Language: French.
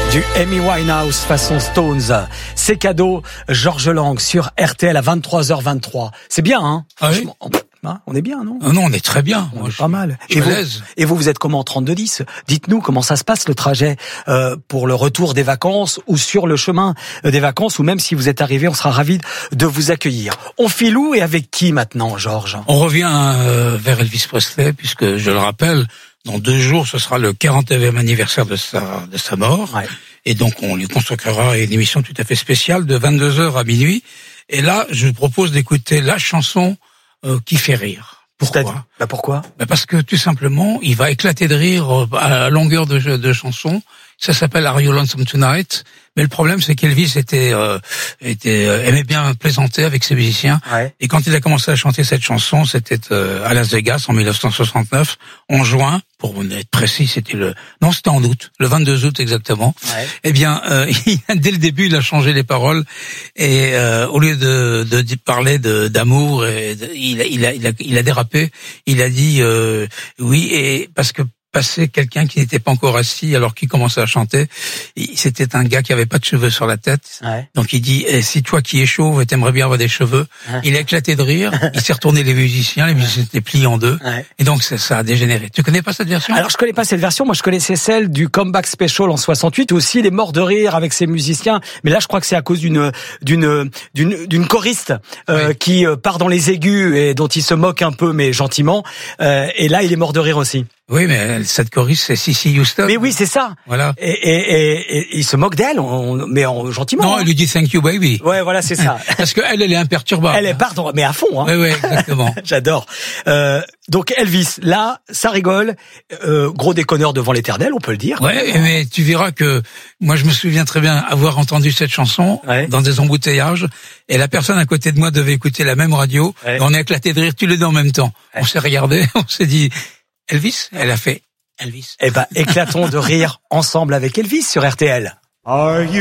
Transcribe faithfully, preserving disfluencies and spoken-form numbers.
Du Amy Winehouse façon Stones. C'est cadeau, Georges Lang sur R T L à vingt-trois heures vingt-trois. C'est bien, hein? Ah oui. Hein, on est bien, non? Non, on est très bien. On Moi, est je, pas mal. Je et, vous, l'aise. et vous, vous êtes comment en trente-deux dix? Dites-nous comment ça se passe le trajet euh, pour le retour des vacances ou sur le chemin des vacances, ou même si vous êtes arrivé, on sera ravis de vous accueillir. On file où et avec qui maintenant, Georges? On revient euh, vers Elvis Presley, puisque je le rappelle, dans deux jours, ce sera le quarantième anniversaire de sa de sa mort. Ouais. Et donc, on lui consacrera une émission tout à fait spéciale de vingt-deux heures à minuit. Et là, je vous propose d'écouter la chanson euh, qui fait rire. Pourquoi? Bah pourquoi? Bah parce que tout simplement, il va éclater de rire à longueur de, de chansons. Ça s'appelle Are You Lonesome Tonight? Mais le problème, c'est qu'Elvis était, euh, était euh, aimait bien plaisanter avec ses musiciens. Ouais. Et quand il a commencé à chanter cette chanson, c'était euh, à Las Vegas en dix-neuf cent soixante-neuf, en juin, pour être précis, c'était le non, c'était en août, le vingt-deux août exactement. Ouais. Eh bien, euh, il, dès le début, il a changé les paroles et euh, au lieu de, de, de parler de, d'amour, et de, il, a, il, a, il a il a dérapé. Il a dit euh, oui, et parce que passer quelqu'un qui n'était pas encore assis alors qu'il commençait à chanter. C'était un gars qui avait pas de cheveux sur la tête. Ouais. Donc il dit eh, si toi qui es chauve t'aimerais bien avoir des cheveux. Ouais. Il a éclaté de rire. Il s'est retourné les musiciens. Les musiciens étaient pliés en deux. Ouais. Et donc ça, ça a dégénéré. Tu connais pas cette version? Alors je connais pas cette version. Moi je connaissais celle du Comeback Special en soixante-huit. Aussi les morts de rire avec ses musiciens. Mais là je crois que c'est à cause d'une d'une d'une d'une choriste euh, ouais. qui part dans les aigus et dont il se moque un peu mais gentiment. Euh, et là il est mort de rire aussi. Oui, mais cette choriste, c'est Cissy Houston. Mais oui, c'est ça. Voilà. Et, et, et, et il se moque d'elle, on, mais en, gentiment. Non, hein. Il lui dit thank you, baby. Ouais, voilà, c'est ça. Parce que elle, elle est imperturbable. Elle est, pardon, mais à fond, hein. Oui, oui, exactement. J'adore. Euh, donc Elvis, là, ça rigole. Euh, gros déconneur devant l'éternel, on peut le dire. Ouais, mais tu verras que moi, je me souviens très bien avoir entendu cette chanson ouais. dans des embouteillages, et la personne à côté de moi devait écouter la même radio. Ouais. Et on a éclaté de rire tous les deux en même temps. Ouais. On s'est regardé, on s'est dit. Elvis, elle a fait Elvis. Eh ben, éclatons de rire ensemble avec Elvis sur R T L. Are you